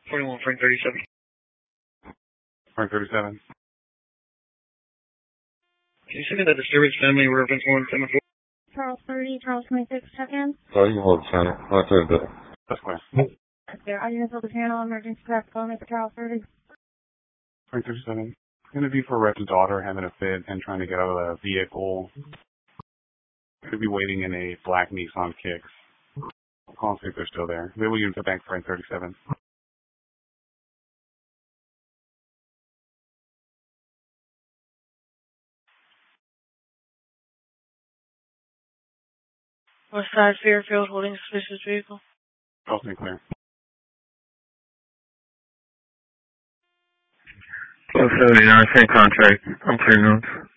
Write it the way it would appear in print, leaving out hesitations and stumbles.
41 Frank 37. Frank 37. Can you send me that disturbance family reference 174? Charles 30, Charles 26, check-in. Oh, you can hold the channel. I'll tell you that. That's clear. There, I didn't fill the channel, emergency craft, call me for Charles 30. Frank 37. Interview for Red's daughter having a fit and trying to get out of the vehicle. Could be waiting in a black Nissan Kicks. Call and see if they're still there. They will use the bank Frank 37. West Side Fairfield holding suspicious vehicle. Crossing clear. 1279, same contract. I'm clear notes.